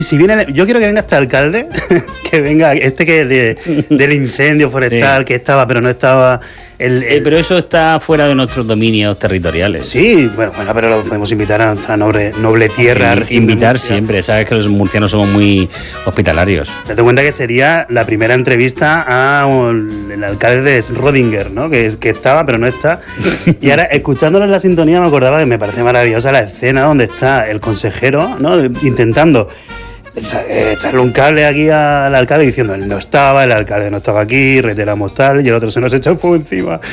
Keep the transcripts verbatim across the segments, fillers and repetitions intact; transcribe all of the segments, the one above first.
Si viene, yo quiero que venga este alcalde, que venga este que de, del incendio forestal, sí. que estaba, pero no estaba... El, el... Eh, pero eso está fuera de nuestros dominios territoriales. Sí, bueno, bueno, pero lo podemos invitar a nuestra noble, noble tierra. Sí, invitar siempre, sabes que los murcianos somos muy hospitalarios. Date cuenta que sería la primera entrevista a un, el alcalde de Rodinger, ¿no? Que, que estaba, pero no está. Y ahora, escuchándolo en la sintonía, me acordaba que me parece maravillosa la escena donde está el consejero, ¿no? Intentando echarle un cable aquí al alcalde diciendo él no estaba, el alcalde no estaba aquí, reiteramos tal, y el otro se nos echa el fuego encima.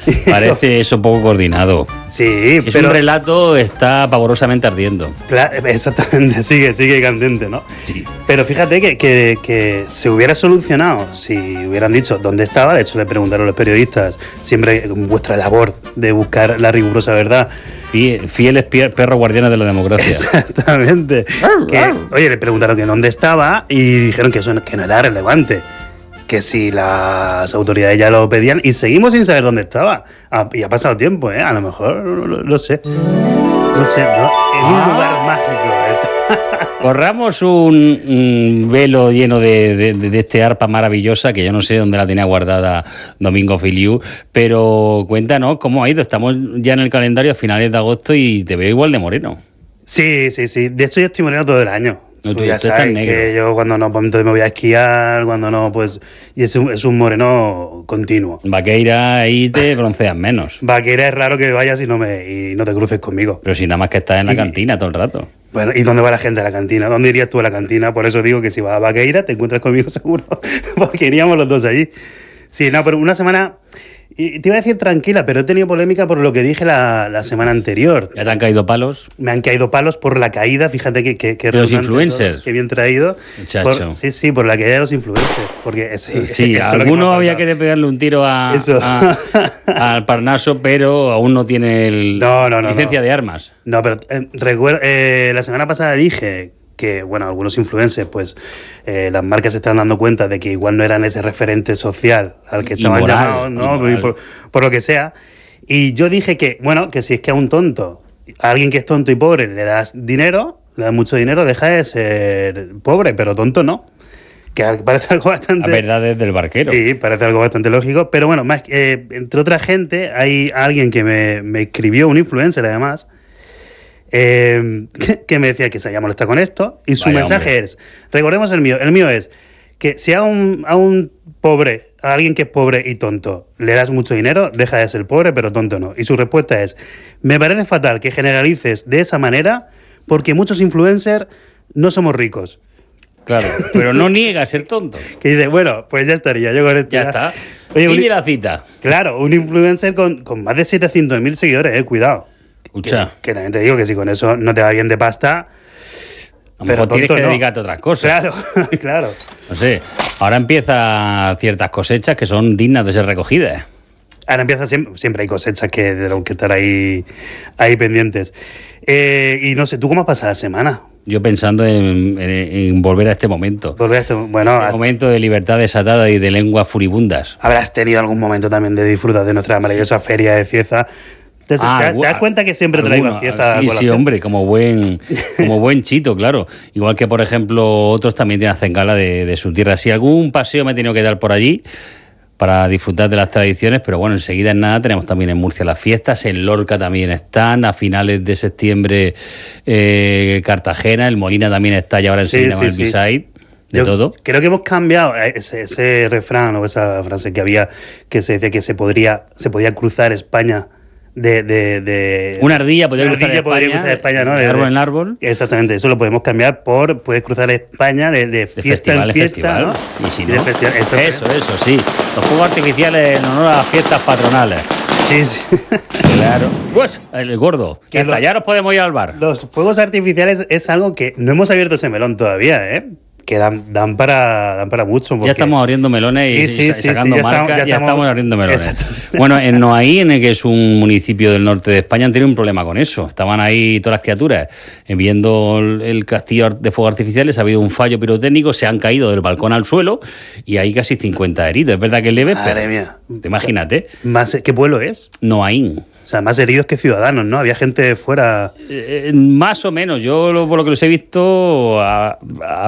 Parece eso poco coordinado. Sí, es pero un relato, está pavorosamente ardiendo. Claro, exactamente, sigue, sigue candente, ¿no? Sí. Pero fíjate que, que, que se hubiera solucionado si hubieran dicho dónde estaba. De hecho, le preguntaron a los periodistas, siempre vuestra labor de buscar la rigurosa verdad. Fieles perros guardianes de la democracia. Exactamente. que, oye, le preguntaron que dónde estaba y dijeron que eso no, que no era relevante. Que si las autoridades ya lo pedían y seguimos sin saber dónde estaba. Ah, y ha pasado tiempo, ¿eh? A lo mejor, no lo, lo sé. No sé, ¿no? En un ah. lugar mágico. Corramos un, un velo lleno de, de, de este arpa maravillosa, que yo no sé dónde la tenía guardada Domingo Filiu, pero cuéntanos cómo ha ido. Estamos ya en el calendario a finales de agosto y te veo igual de moreno. Sí, sí, sí. De hecho, yo estoy moreno todo el año. No, tú ya sabes que yo cuando no, pues entonces me voy a esquiar, cuando no, pues... Y es un, es un moreno continuo. Vaqueira, ahí te bronceas menos. Vaqueira es raro que vayas y no, me, y no te cruces conmigo. Pero si nada más que estás en la y, cantina todo el rato. Bueno, ¿y dónde va la gente a la cantina? ¿Dónde irías tú a la cantina? Por eso digo que si vas a Vaqueira te encuentras conmigo seguro, porque iríamos los dos allí. Sí, no, pero una semana... Y te iba a decir tranquila, pero he tenido polémica por lo que dije la, la semana anterior. ¿Ya te han caído palos? Me han caído palos por la caída, fíjate que... que, que los influencers. Qué bien traído. Muchacho. Sí, sí, por la caída de los influencers. Porque sí, sí alguno había que pegarle un tiro a, a, al Parnaso, pero aún no tiene el no, no, no, licencia no. de armas. No, pero eh, recuerdo, eh, la semana pasada dije... que, bueno, algunos influencers, pues eh, las marcas se están dando cuenta de que igual no eran ese referente social al que estaban moral, llamados, ¿no? Por, por lo que sea. Y yo dije que, bueno, que si es que a un tonto, a alguien que es tonto y pobre, le das dinero, le das mucho dinero, deja de ser pobre, pero tonto no. Que parece algo bastante... La verdad es del barquero. Sí, parece algo bastante lógico. Pero bueno, más eh, entre otra gente, hay alguien que me, me escribió, un influencer además, Eh, que me decía que se había molestado con esto y su Vaya mensaje hombre. es, recordemos el mío, el mío es que si a un, a un pobre, a alguien que es pobre y tonto, le das mucho dinero, deja de ser pobre, pero tonto no. Y su respuesta es, me parece fatal que generalices de esa manera porque muchos influencers no somos ricos. Claro, pero no niega ser tonto. Que dice, bueno, pues ya estaría, yo con esto ya, ya está. Oye, un, la cita. Claro, un influencer con, con más de setecientos mil seguidores, eh, cuidado. Que, que también te digo que si con eso no te va bien de pasta, a lo pero mejor tienes que no. dedicarte a otras cosas. Claro, claro. No sé, ahora empiezan ciertas cosechas que son dignas de ser recogidas. Ahora empieza siempre, siempre hay cosechas que tenemos que estar ahí, ahí pendientes. Eh, y no sé, ¿tú cómo has pasado la semana? Yo pensando en, en, en volver a este momento. Volver a este bueno, el momento de libertad desatada y de lenguas furibundas. Habrás tenido algún momento también de disfrutar de nuestra maravillosa sí. feria de Cieza. ¿Te, ah, ¿Te das cuenta que siempre traigo a Cieza? Sí, sí, hombre, como buen, como buen chito, claro. Igual que, por ejemplo, otros también tienen hacen gala de, de su tierra. Si algún paseo me he tenido que dar por allí para disfrutar de las tradiciones, pero bueno, enseguida en nada tenemos también en Murcia las fiestas, en Lorca también están, a finales de septiembre eh, Cartagena, el Molina también está ya ahora enseguida sí, sí, en el sí. Beside. De Yo todo. Creo que hemos cambiado ese, ese refrán o esa frase que había que se decía que se podría se podía cruzar España de, de, de una ardilla podría, una cruzar, ardilla España, podría cruzar España, ¿no? De, de árbol en árbol. Exactamente, eso lo podemos cambiar por puedes cruzar España de, de fiesta de en fiesta, ¿no? Y si y no, festival, eso, eso, eso, sí. Los fuegos artificiales en honor a las fiestas patronales. Sí, sí. Claro. Pues, el gordo. Que hasta lo, ya nos podemos ir al bar. Los fuegos artificiales es algo que no hemos abierto ese melón todavía, ¿eh? Que dan, dan, para, dan para mucho. Porque... Ya estamos abriendo melones y, sí, sí, y sacando sí, sí, ya marcas, estamos, ya ya estamos... estamos abriendo melones. Bueno, en Noaín, que es un municipio del norte de España, han tenido un problema con eso. Estaban ahí todas las criaturas viendo el castillo de fuegos artificiales, ha habido un fallo pirotécnico, se han caído del balcón al suelo y hay casi cincuenta heridos. Es verdad que es leve, Madre pero mía. Te imagínate. Más, ¿qué pueblo es? Noaín. sea, más heridos que ciudadanos, ¿no? Había gente fuera... Eh, más o menos. Yo, lo, por lo que los he visto, a, a